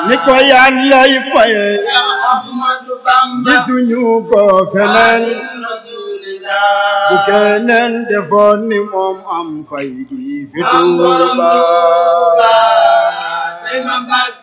ni ko yàllay faye Ahmadu Bamba gisuñu ko feneen bu keneen defoon ni moom am fay gi fi Tuuba Tey ma